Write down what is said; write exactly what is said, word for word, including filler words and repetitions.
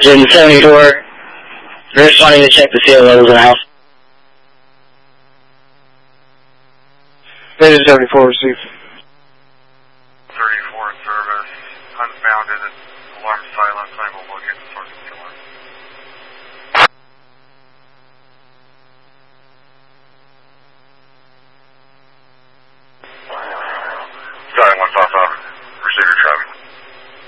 Gen seventy-four. We're just wanting to check the C O levels in the house. Gen seventy-four received. thirty-four service, unbounded, alarm silence, I will look at the source of the alarm.